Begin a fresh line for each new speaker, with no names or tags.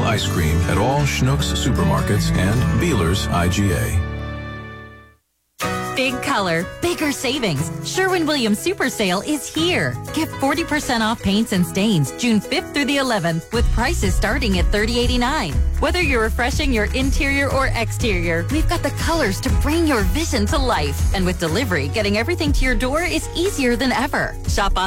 ice cream at all Schnucks supermarkets and Beeler's IGA.
Big color, bigger savings. Sherwin-Williams Super Sale is here. Get 40% off paints and stains June 5th through the 11th with prices starting at $30.89. Whether you're refreshing your interior or exterior, we've got the colors to bring your vision to life. And with delivery, getting everything to your door is easier than ever. Shop